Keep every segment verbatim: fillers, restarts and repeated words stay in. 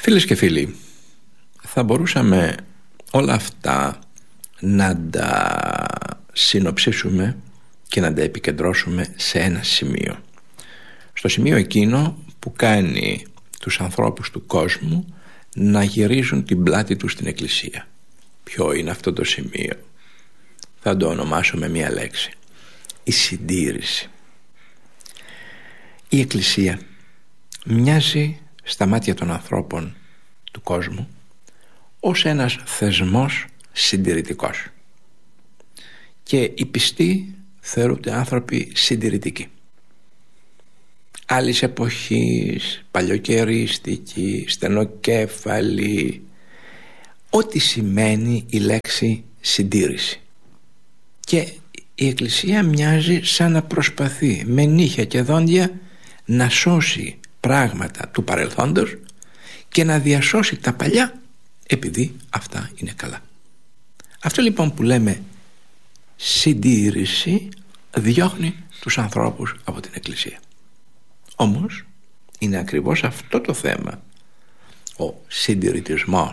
Φίλες και φίλοι, θα μπορούσαμε όλα αυτά να τα συνοψίσουμε και να τα επικεντρώσουμε σε ένα σημείο. Στο σημείο εκείνο που κάνει τους ανθρώπους του κόσμου να γυρίζουν την πλάτη τους στην Εκκλησία. Ποιο είναι αυτό το σημείο? Θα το ονομάσω με μία λέξη: η συντήρηση. Η Εκκλησία μοιάζει στα μάτια των ανθρώπων του κόσμου ως ένας θεσμός συντηρητικός, και οι πιστοί θεωρούνται άνθρωποι συντηρητικοί, άλλης εποχής, παλιοκαιρίστικοι, στενοκέφαλοι, ό,τι σημαίνει η λέξη συντήρηση. Και η Εκκλησία μοιάζει σαν να προσπαθεί με νύχια και δόντια να σώσει πράγματα του παρελθόντος και να διασώσει τα παλιά, επειδή αυτά είναι καλά. Αυτό λοιπόν που λέμε συντήρηση διώχνει τους ανθρώπους από την Εκκλησία. Όμως είναι ακριβώς αυτό το θέμα, ο συντηρητισμός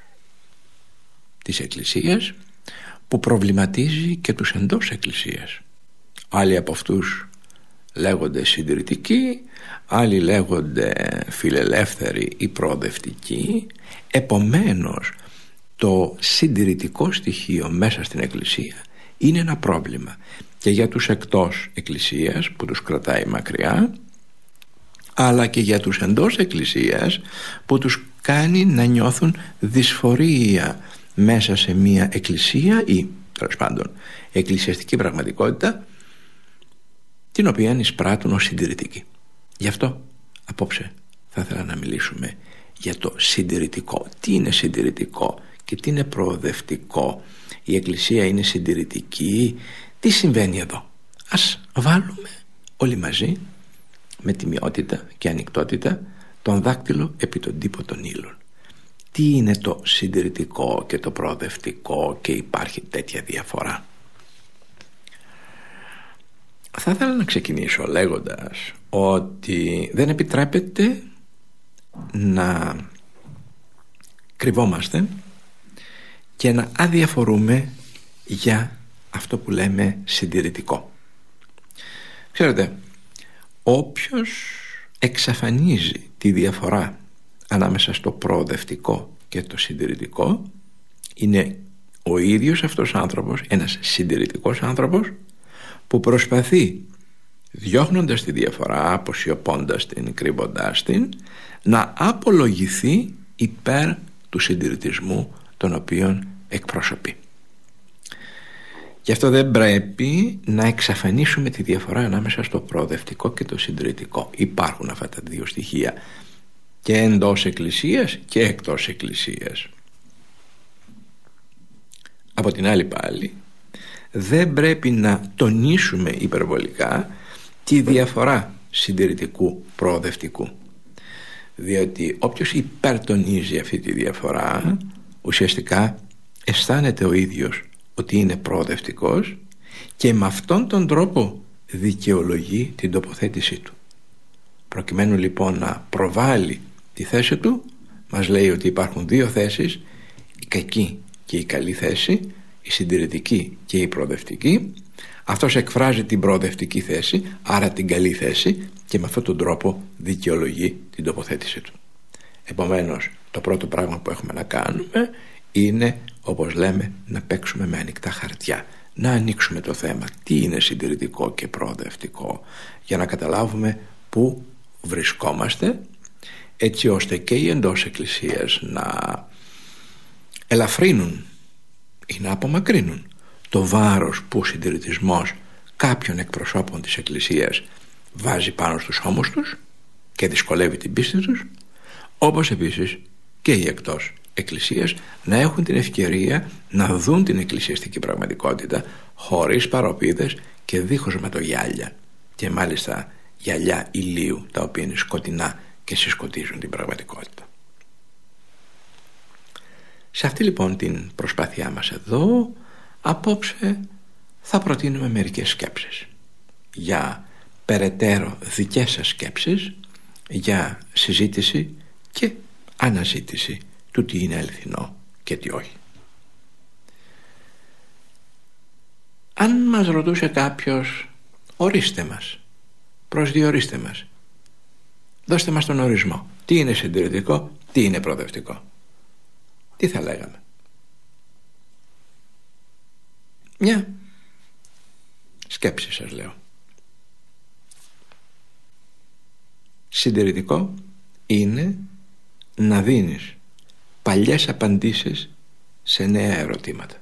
της Εκκλησίας, που προβληματίζει και τους εντός Εκκλησίας. Άλλοι από αυτούς λέγονται συντηρητικοί, άλλοι λέγονται φιλελεύθεροι ή προοδευτικοί. Επομένως το συντηρητικό στοιχείο μέσα στην Εκκλησία είναι ένα πρόβλημα και για τους εκτός Εκκλησίας που τους κρατάει μακριά, αλλά και για τους εντός Εκκλησίας που τους κάνει να νιώθουν δυσφορία μέσα σε μια εκκλησία ή τέλος πάντων εκκλησιαστική πραγματικότητα, την οποία εισπράττουν ως συντηρητική. Γι' αυτό απόψε θα ήθελα να μιλήσουμε για το συντηρητικό. Τι είναι συντηρητικό και τι είναι προοδευτικό? Η Εκκλησία είναι συντηρητική? Τι συμβαίνει εδώ? Ας βάλουμε όλοι μαζί με τιμιότητα και ανοιχτότητα τον δάκτυλο επί τον τύπο των ύλων. Τι είναι το συντηρητικό και το προοδευτικό, και υπάρχει τέτοια διαφορά? Θα ήθελα να ξεκινήσω λέγοντας ότι δεν επιτρέπεται να κρυβόμαστε και να αδιαφορούμε για αυτό που λέμε συντηρητικό. Ξέρετε, όποιος εξαφανίζει τη διαφορά ανάμεσα στο προοδευτικό και το συντηρητικό είναι ο ίδιος αυτός άνθρωπος, ένας συντηρητικός άνθρωπος, που προσπαθεί, διώχνοντας τη διαφορά, αποσιωπώντας την, κρύβοντας την, να απολογηθεί υπέρ του συντηρητισμού τον οποίον εκπροσωπεί. Γι' αυτό δεν πρέπει να εξαφανίσουμε τη διαφορά ανάμεσα στο προοδευτικό και το συντηρητικό. Υπάρχουν αυτά τα δύο στοιχεία και εντός Εκκλησίας και εκτός Εκκλησίας. Από την άλλη πάλι, δεν πρέπει να τονίσουμε υπερβολικά τη διαφορά συντηρητικού προοδευτικού, διότι όποιος υπερτονίζει αυτή τη διαφορά ουσιαστικά αισθάνεται ο ίδιος ότι είναι προοδευτικός και με αυτόν τον τρόπο δικαιολογεί την τοποθέτησή του. Προκειμένου λοιπόν να προβάλλει τη θέση του, μας λέει ότι υπάρχουν δύο θέσεις, η κακή και η καλή θέση, η συντηρητική και η προοδευτική. Αυτός εκφράζει την προοδευτική θέση, άρα την καλή θέση, και με αυτόν τον τρόπο δικαιολογεί την τοποθέτησή του. Επομένως, το πρώτο πράγμα που έχουμε να κάνουμε είναι, όπως λέμε, να παίξουμε με ανοιχτά χαρτιά, να ανοίξουμε το θέμα τι είναι συντηρητικό και προοδευτικό, για να καταλάβουμε πού βρισκόμαστε, έτσι ώστε και οι εντός Εκκλησίας να ελαφρύνουν ή να απομακρύνουν το βάρος που ο συντηρητισμός κάποιων εκπροσώπων της Εκκλησίας βάζει πάνω στους ώμους τους και δυσκολεύει την πίστη τους, όπως επίσης και οι εκτός Εκκλησίας να έχουν την ευκαιρία να δουν την εκκλησιαστική πραγματικότητα χωρίς παροπίδες και δίχως ματογιάλια, και μάλιστα γυαλιά ηλίου τα οποία είναι σκοτεινά και συσκοτίζουν την πραγματικότητα. Σε αυτή λοιπόν την προσπάθειά μας εδώ, απόψε θα προτείνουμε μερικές σκέψεις για περαιτέρω δικές σας σκέψεις, για συζήτηση και αναζήτηση του τι είναι αληθινό και τι όχι. Αν μας ρωτούσε κάποιος, ορίστε μας, προσδιορίστε μας, δώστε μας τον ορισμό, τι είναι συντηρητικό, τι είναι προοδευτικό, τι θα λέγαμε? Μια σκέψη σας λέω. Συντηρητικό είναι να δίνεις παλιές απαντήσεις σε νέα ερωτήματα.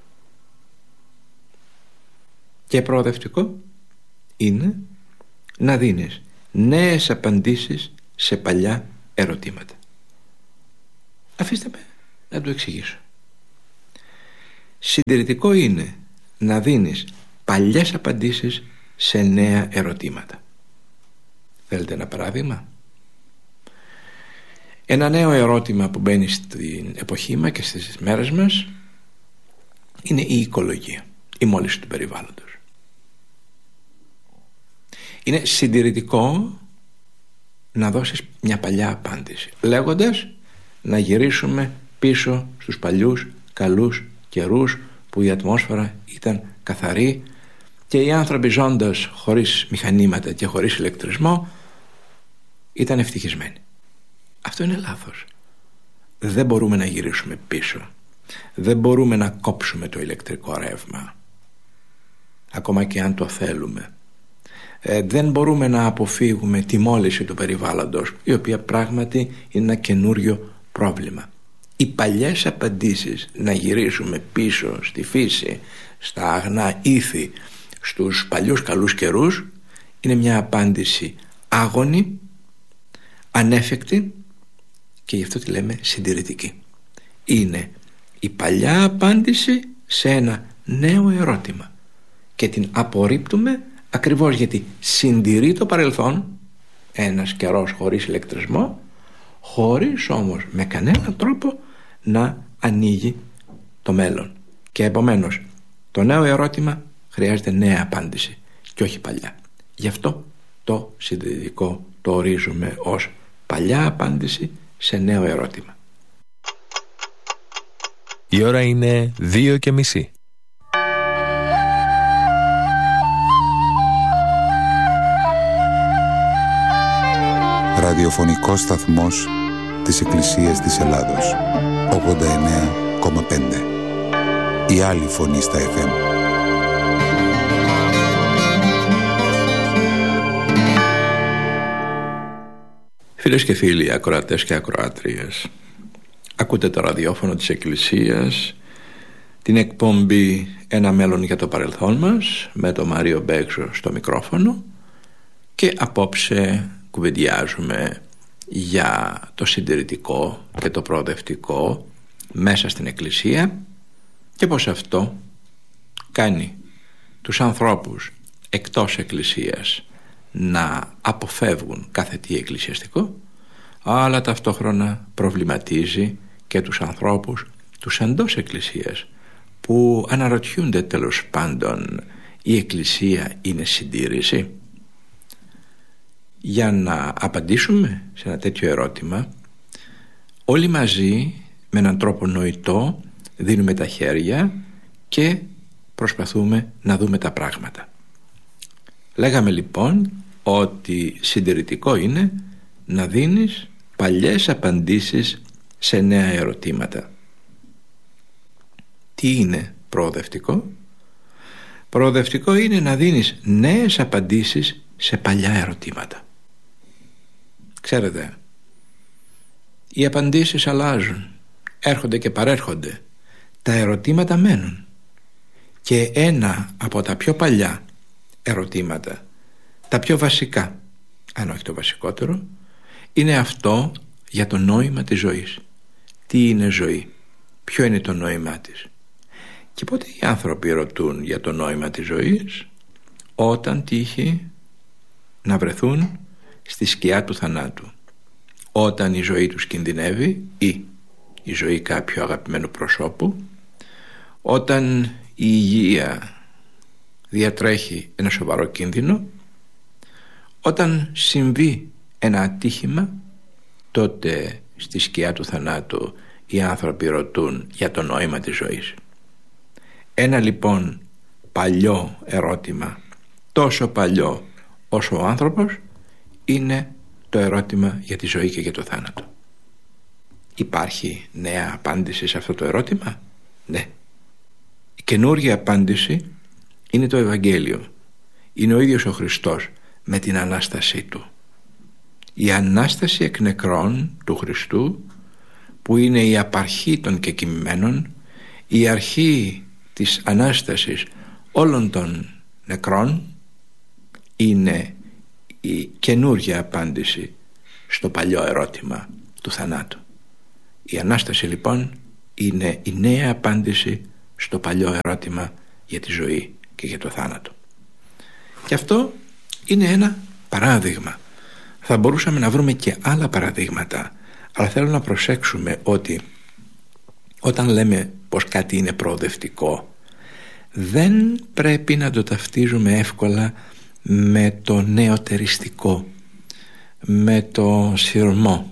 Και προοδευτικό είναι να δίνεις νέες απαντήσεις σε παλιά ερωτήματα. Αφήστε με να το εξηγήσω. Συντηρητικό είναι να δίνεις παλιές απαντήσεις σε νέα ερωτήματα. Θέλετε ένα παράδειγμα? Ένα νέο ερώτημα που μπαίνει στην εποχή μας και στις μέρες μας είναι η οικολογία, η μόλυνση του περιβάλλοντος. Είναι συντηρητικό να δώσεις μια παλιά απάντηση, λέγοντας να γυρίσουμε πίσω στους παλιούς καλούς καιρούς που η ατμόσφαιρα ήταν καθαρή και οι άνθρωποι, ζώντας χωρίς μηχανήματα και χωρίς ηλεκτρισμό, ήταν ευτυχισμένοι. Αυτό είναι λάθος. Δεν μπορούμε να γυρίσουμε πίσω. Δεν μπορούμε να κόψουμε το ηλεκτρικό ρεύμα, ακόμα και αν το θέλουμε. Ε, δεν μπορούμε να αποφύγουμε τη μόλυνση του περιβάλλοντος, η οποία πράγματι είναι ένα καινούριο πρόβλημα. Οι παλιές απαντήσεις, να γυρίσουμε πίσω στη φύση, στα αγνά ήθη, στους παλιούς καλούς καιρούς, είναι μια απάντηση άγονη, ανέφικτη, και γι' αυτό τη λέμε συντηρητική. Είναι η παλιά απάντηση σε ένα νέο ερώτημα και την απορρίπτουμε ακριβώς γιατί συντηρεί το παρελθόν, ένας καιρός χωρίς ηλεκτρισμό, χωρίς όμως με κανέναν τρόπο να ανοίγει το μέλλον. Και επομένως το νέο ερώτημα χρειάζεται νέα απάντηση και όχι παλιά. Γι' αυτό το συντηρητικό το ορίζουμε ως παλιά απάντηση σε νέο ερώτημα. Η ώρα είναι δύο και μισή. Ραδιοφωνικός σταθμός της Εκκλησίας της Ελλάδος, ογδόντα εννέα κόμμα πέντε. Η άλλη φωνή στα εφ εμ. Φίλες και φίλοι, ακροατές και ακροάτριες, ακούτε το ραδιόφωνο της Εκκλησίας, την εκπομπή «Ένα μέλλον για το παρελθόν μας» με τον Μάριο Μπέξο στο μικρόφωνο, και απόψε κουβεντιάζουμε για το συντηρητικό και το προοδευτικό μέσα στην Εκκλησία και πως αυτό κάνει τους ανθρώπους εκτός Εκκλησίας να αποφεύγουν κάθε τι εκκλησιαστικό, αλλά ταυτόχρονα προβληματίζει και τους ανθρώπους τους εντός Εκκλησίας που αναρωτιούνται τέλος πάντων, η Εκκλησία είναι συντήρηση? Για να απαντήσουμε σε ένα τέτοιο ερώτημα, όλοι μαζί με έναν τρόπο νοητό δίνουμε τα χέρια και προσπαθούμε να δούμε τα πράγματα. Λέγαμε λοιπόν ότι συντηρητικό είναι να δίνεις παλιές απαντήσεις σε νέα ερωτήματα. Τι είναι προοδευτικό? Προοδευτικό είναι να δίνεις νέες απαντήσεις σε παλιά ερωτήματα. Ξέρετε, οι απαντήσεις αλλάζουν, έρχονται και παρέρχονται, τα ερωτήματα μένουν, και ένα από τα πιο παλιά ερωτήματα, τα πιο βασικά, αν όχι το βασικότερο, είναι αυτό για το νόημα της ζωής. Τι είναι ζωή? Ποιο είναι το νόημά της? Και πότε οι άνθρωποι ρωτούν για το νόημα της ζωής? Όταν τύχει να βρεθούν στη σκιά του θανάτου, όταν η ζωή τους κινδυνεύει ή η ζωή κάποιου αγαπημένου προσώπου, όταν η υγεία διατρέχει ένα σοβαρό κίνδυνο, όταν συμβεί ένα ατύχημα, τότε στη σκιά του θανάτου οι άνθρωποι ρωτούν για το νόημα της ζωής. Ένα λοιπόν παλιό ερώτημα, τόσο παλιό όσο ο άνθρωπος, είναι το ερώτημα για τη ζωή και για το θάνατο. Υπάρχει νέα απάντηση σε αυτό το ερώτημα? Ναι. Η καινούργια απάντηση είναι το Ευαγγέλιο. Είναι ο ίδιος ο Χριστός με την Ανάστασή Του. Η Ανάσταση εκ νεκρών του Χριστού, που είναι η απαρχή των κεκοιμημένων, η αρχή της Ανάστασης όλων των νεκρών, είναι η καινούργια απάντηση στο παλιό ερώτημα του θανάτου. Η Ανάσταση λοιπόν είναι η νέα απάντηση στο παλιό ερώτημα για τη ζωή και για το θάνατο. Και αυτό είναι ένα παράδειγμα. Θα μπορούσαμε να βρούμε και άλλα παραδείγματα, αλλά θέλω να προσέξουμε ότι όταν λέμε πως κάτι είναι προοδευτικό, δεν πρέπει να το ταυτίζουμε εύκολα με το νεοτεριστικό, με το σειρμό,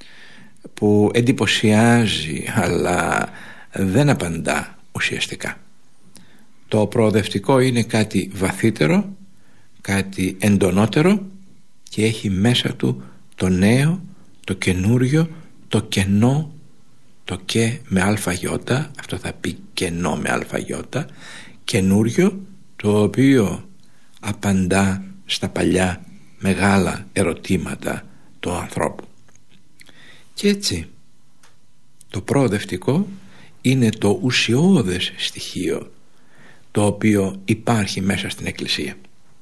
που εντυπωσιάζει αλλά δεν απαντά ουσιαστικά. Το προοδευτικό είναι κάτι βαθύτερο, κάτι εντονότερο και έχει μέσα του το νέο, το καινούριο, το κενό, το και με αλφαγιώτα, αυτό θα πει κενό με αλφαγιώτα, καινούριο, το οποίο απαντά στα παλιά μεγάλα ερωτήματα του ανθρώπου. Και έτσι το προοδευτικό είναι το ουσιώδες στοιχείο το οποίο υπάρχει μέσα στην Εκκλησία.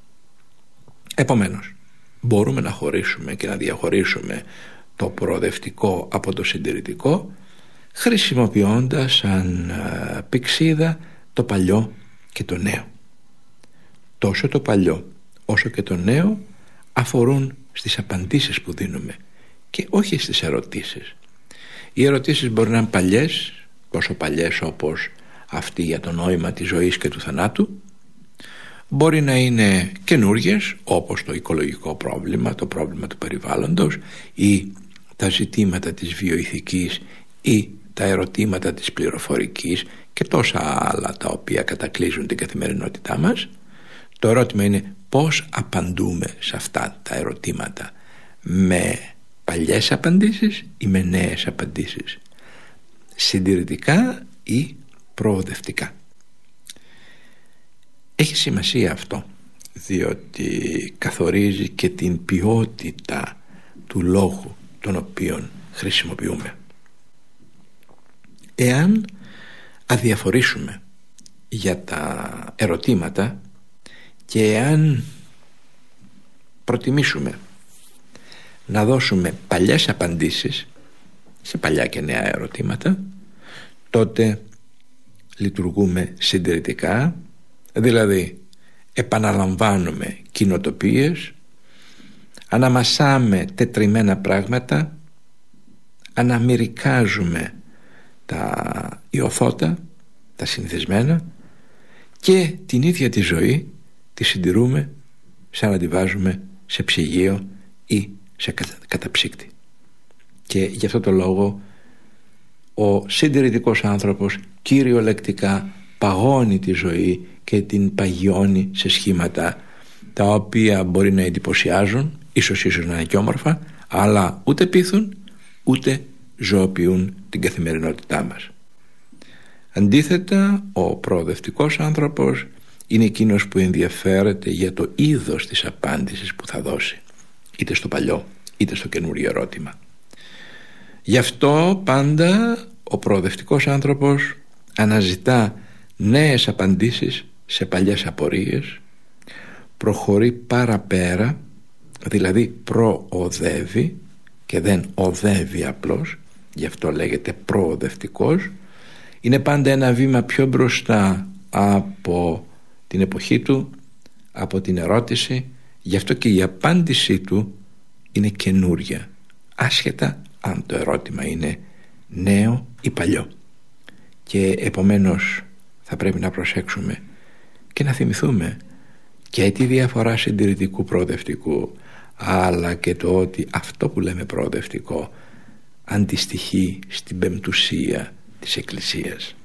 Επομένως, μπορούμε να χωρίσουμε και να διαχωρίσουμε το προοδευτικό από το συντηρητικό, χρησιμοποιώντας σαν πυξίδα το παλιό και το νέο. Τόσο το παλιό όσο και το νέο αφορούν στις απαντήσεις που δίνουμε και όχι στις ερωτήσεις. Οι ερωτήσεις μπορεί να είναι παλιές, τόσο παλιές όπως αυτή για το νόημα της ζωής και του θανάτου. Μπορεί να είναι καινούργιες, όπως το οικολογικό πρόβλημα, το πρόβλημα του περιβάλλοντος, ή τα ζητήματα της βιοηθικής, ή τα ερωτήματα της πληροφορικής και τόσα άλλα τα οποία κατακλείζουν την καθημερινότητά μας. Το ερώτημα είναι πώς απαντούμε σε αυτά τα ερωτήματα, με παλιές απαντήσεις ή με νέες απαντήσεις, συντηρητικά ή προοδευτικά. Έχει σημασία αυτό, διότι καθορίζει και την ποιότητα του λόγου τον οποίον χρησιμοποιούμε. Εάν αδιαφορήσουμε για τα ερωτήματα και εάν προτιμήσουμε να δώσουμε παλιές απαντήσεις σε παλιά και νέα ερωτήματα, τότε λειτουργούμε συντηρητικά, δηλαδή επαναλαμβάνουμε κοινοτοπίες, αναμασάμε τετριμμένα πράγματα, αναμυρικάζουμε τα ιωθώτα, τα συνηθισμένα, και την ίδια τη ζωή τη συντηρούμε σαν να τη βάζουμε σε ψυγείο ή σε καταψύκτη. Και γι' αυτό το λόγο ο συντηρητικός άνθρωπος κυριολεκτικά παγώνει τη ζωή και την παγιώνει σε σχήματα τα οποία μπορεί να εντυπωσιάζουν, ίσως ίσως να είναι και όμορφα, αλλά ούτε πείθουν ούτε ζωοποιούν την καθημερινότητά μας. Αντίθετα, ο προοδευτικός άνθρωπος είναι εκείνος που ενδιαφέρεται για το είδος της απάντησης που θα δώσει, είτε στο παλιό είτε στο καινούριο ερώτημα. Γι' αυτό πάντα ο προοδευτικός άνθρωπος αναζητά νέες απαντήσεις σε παλιές απορίες, προχωρεί παραπέρα, δηλαδή προοδεύει και δεν οδεύει απλώς, γι' αυτό λέγεται προοδευτικός. Είναι πάντα ένα βήμα πιο μπροστά από την εποχή του, από την ερώτηση, γι' αυτό και η απάντησή του είναι καινούρια, άσχετα αν το ερώτημα είναι νέο ή παλιό. Και επομένως θα πρέπει να προσέξουμε και να θυμηθούμε και τη διαφορά συντηρητικού προοδευτικού, αλλά και το ότι αυτό που λέμε προοδευτικό αντιστοιχεί στην πεμπτουσία της Εκκλησίας.